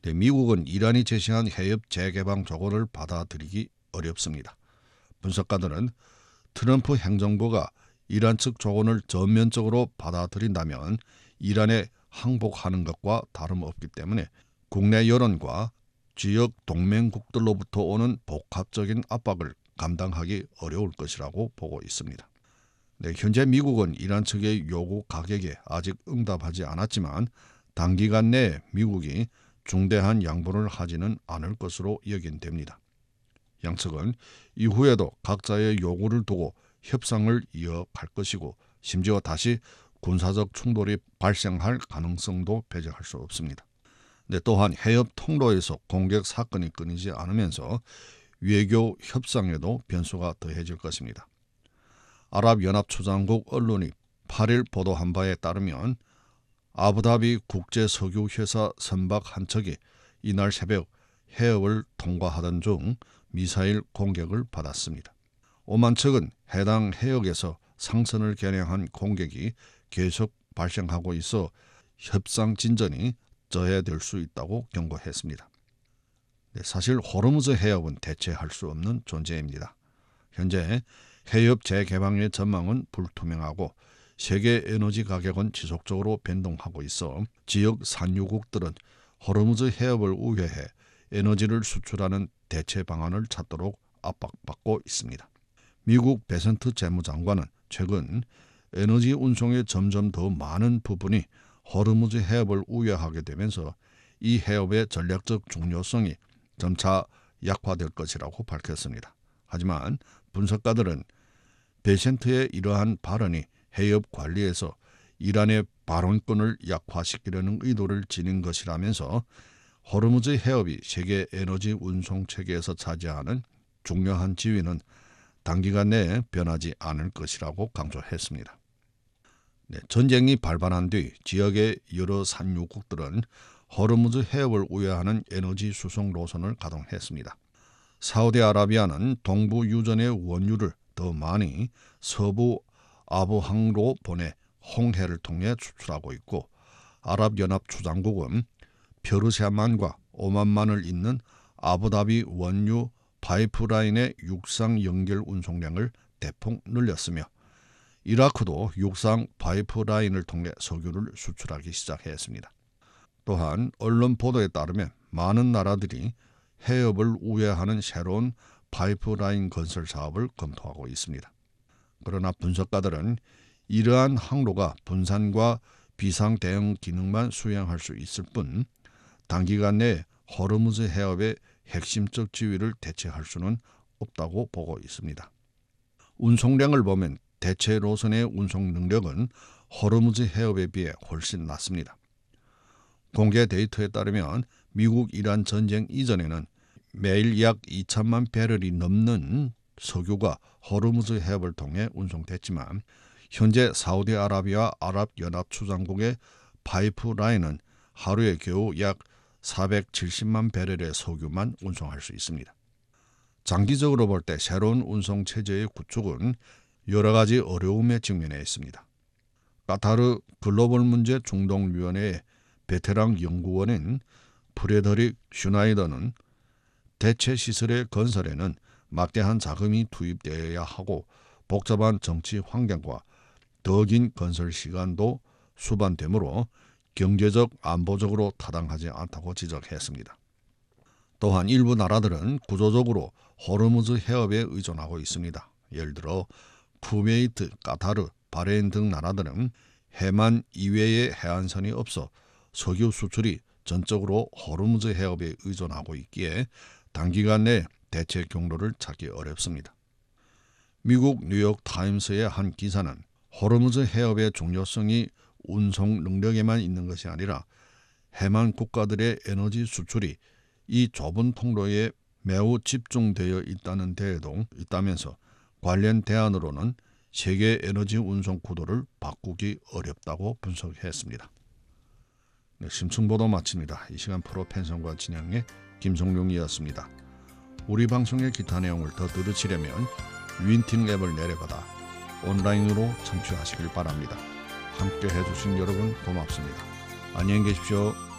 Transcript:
미국은 이란이 제시한 해협 재개방 조건을 받아들이기 어렵습니다. 분석가들은 트럼프 행정부가 이란 측 조건을 전면적으로 받아들인다면 이란에 항복하는 것과 다름없기 때문에 국내 여론과 지역 동맹국들로부터 오는 복합적인 압박을 감당하기 어려울 것이라고 보고 있습니다. 현재 미국은 이란 측의 요구 가격에 아직 응답하지 않았지만 단기간 내에 미국이 중대한 양보를 하지는 않을 것으로 여긴됩니다. 양측은 이후에도 각자의 요구를 두고 협상을 이어갈 것이고 심지어 다시 군사적 충돌이 발생할 가능성도 배제할 수 없습니다. 또한 해협 통로에서 공격 사건이 끊이지 않으면서 외교 협상에도 변수가 더해질 것입니다. 아랍연합추장국 언론이 8일 보도한 바에 따르면 아부다비 국제석유회사 선박 한 척이 이날 새벽 해협을 통과하던 중 미사일 공격을 받았습니다. 오만 측은 해당 해역에서 상선을 겨냥한 공격이 계속 발생하고 있어 협상 진전이 저해될 수 있다고 경고했습니다. 사실 호르무즈 해협은 대체할 수 없는 존재입니다. 현재 해협 재개방의 전망은 불투명하고 세계 에너지 가격은 지속적으로 변동하고 있어 지역 산유국들은 호르무즈 해협을 우회해 에너지를 수출하는 대체 방안을 찾도록 압박받고 있습니다. 미국 베센트 재무장관은 최근 에너지 운송에 점점 더 많은 부분이 호르무즈 해협을 우회하게 되면서 이 해협의 전략적 중요성이 점차 약화될 것이라고 밝혔습니다. 하지만 분석가들은 베센트의 이러한 발언이 해협 관리에서 이란의 발언권을 약화시키려는 의도를 지닌 것이라면서 호르무즈 해협이 세계 에너지 운송 체계에서 차지하는 중요한 지위는 단기간 내에 변하지 않을 것이라고 강조했습니다. 전쟁이 발발한 뒤 지역의 여러 산유국들은 호르무즈 해협을 우회하는 에너지 수송 노선을 가동했습니다. 사우디아라비아는 동부 유전의 원유를 더 많이 서부 아부항로 보내 홍해를 통해 수출하고 있고 아랍연합추장국은 페르시아만과 오만만을 잇는 아부다비 원유 파이프라인의 육상 연결 운송량을 대폭 늘렸으며 이라크도 육상 파이프라인을 통해 석유를 수출하기 시작했습니다. 또한 언론 보도에 따르면 많은 나라들이 해협을 우회하는 새로운 파이프라인 건설 사업을 검토하고 있습니다. 그러나 분석가들은 이러한 항로가 분산과 비상 대응 기능만 수행할 수 있을 뿐 단기간 내에 호르무즈 해협의 핵심적 지위를 대체할 수는 없다고 보고 있습니다. 운송량을 보면 대체 노선의 운송 능력은 호르무즈 해협에 비해 훨씬 낮습니다. 공개 데이터에 따르면 미국 이란 전쟁 이전에는 매일 약 2천만 배럴이 넘는 석유가 호르무즈 해협을 통해 운송됐지만 현재 사우디아라비아 아랍연합추장국의 파이프라인은 하루에 겨우 약 470만 배럴의 석유만 운송할 수 있습니다. 장기적으로 볼 때 새로운 운송 체제의 구축은 여러 가지 어려움에 직면해 있습니다. 카타르 글로벌 문제 중동위원회의 베테랑 연구원인 프레더릭 슈나이더는 대체 시설의 건설에는 막대한 자금이 투입되어야 하고 복잡한 정치 환경과 더 긴 건설 시간도 수반되므로 경제적 안보적으로 타당하지 않다고 지적했습니다. 또한 일부 나라들은 구조적으로 호르무즈 해협에 의존하고 있습니다. 예를 들어 쿠웨이트, 카타르, 바레인 등 나라들은 해만 이외의 해안선이 없어 석유 수출이 전적으로 호르무즈 해협에 의존하고 있기에 단기간 내 대체 경로를 찾기 어렵습니다. 미국 뉴욕타임스의 한 기사는 호르무즈 해협의 중요성이 운송 능력에만 있는 것이 아니라 해만 국가들의 에너지 수출이 이 좁은 통로에 매우 집중되어 있다는 데에도 있다면서 관련 대안으로는 세계 에너지 운송 구도를 바꾸기 어렵다고 분석했습니다. 심층보도 마칩니다. 이 시간 프로펜션과 진행의 김성룡이었습니다. 우리 방송의 기타 내용을 더 들으시려면 윈팅 앱을 내려받아 온라인으로 청취하시길 바랍니다. 함께 해주신 여러분 고맙습니다. 안녕히 계십시오.